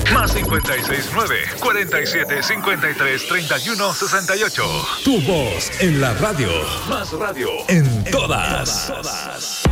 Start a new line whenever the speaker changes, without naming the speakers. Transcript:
Más 569-4753-3168.
Tu voz en la radio.
Más radio
En todas.